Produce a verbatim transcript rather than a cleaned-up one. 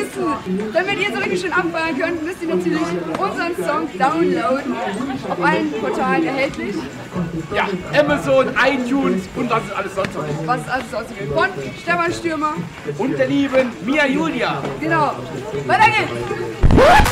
müssen, damit ihr so richtig schön abfeiern könnt, müsst ihr natürlich unseren Song downloaden. Auf allen Portalen erhältlich. Ja, Amazon, iTunes und was ist alles sonst noch. Was ist alles sonst gibt. Von Stefan Stürmer. Und der lieben Mia Julia. Genau. Weiter geht's.